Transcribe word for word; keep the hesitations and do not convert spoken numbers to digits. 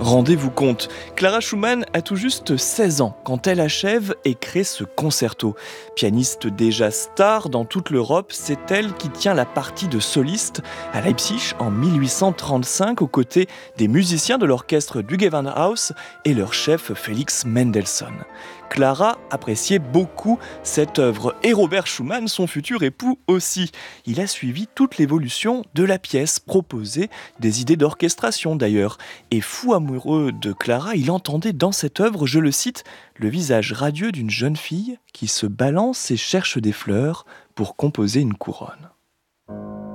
Rendez-vous compte, Clara Schumann a tout juste seize ans quand elle achève et crée ce concerto. Pianiste déjà star dans toute l'Europe, c'est elle qui tient la partie de soliste à Leipzig en mille huit cent trente-cinq aux côtés des musiciens de l'orchestre du Gewandhaus et leur chef Félix Mendelssohn. Clara appréciait beaucoup cette œuvre et Robert Schumann, son futur époux aussi. Il a suivi toute l'évolution de la pièce, proposé des idées d'orchestration d'ailleurs. Et fou amoureux de Clara, il entendait dans cette œuvre, je le cite, le visage radieux d'une jeune fille qui se balance et cherche des fleurs pour composer une couronne.